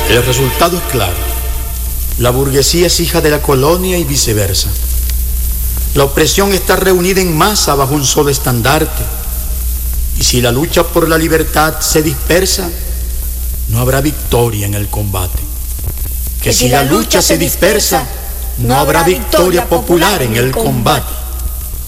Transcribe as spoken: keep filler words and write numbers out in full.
El resultado es claro. La burguesía es hija de la colonia y viceversa. La opresión está reunida en masa bajo un solo estandarte. Y si la lucha por la libertad se dispersa, no habrá victoria en el combate. Que si la lucha se dispersa, no habrá victoria popular en el combate.